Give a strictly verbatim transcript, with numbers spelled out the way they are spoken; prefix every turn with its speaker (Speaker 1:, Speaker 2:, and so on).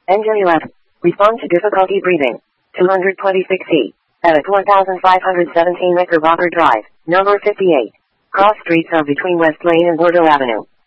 Speaker 1: Engine eleven. Respond to difficulty breathing. two hundred twenty-six C. At one thousand five hundred seventeen Knickerbocker Drive, number fifty-eight. Cross streets are between West Lane and Bordeaux Avenue.